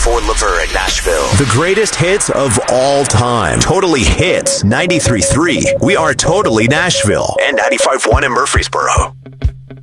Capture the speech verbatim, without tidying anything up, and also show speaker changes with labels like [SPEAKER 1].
[SPEAKER 1] Ford Laverne in Nashville.
[SPEAKER 2] The greatest hits of all time. Totally Hits ninety-three point three. We are Totally Nashville.
[SPEAKER 1] And ninety-five point one in Murfreesboro.